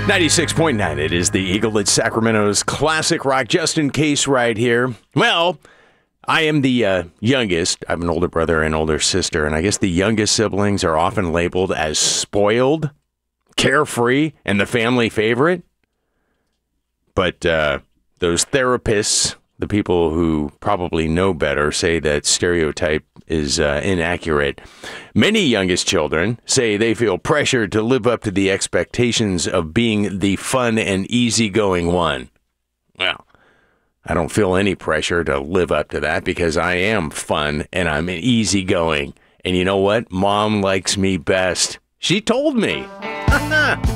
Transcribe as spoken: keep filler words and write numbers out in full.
ninety-six point nine, it is the Eagle at Sacramento's classic rock. Justin Case right here. Well, I am the uh, youngest. I have an older brother and older sister, and I guess the youngest siblings are often labeled as spoiled, carefree, and the family favorite. But uh, those therapists, the people who probably know better, say that stereotype is uh, inaccurate. Many youngest children say they feel pressured to live up to the expectations of being the fun and easygoing one. Well, I don't feel any pressure to live up to that because I am fun and I'm easygoing. And you know what? Mom likes me best. She told me.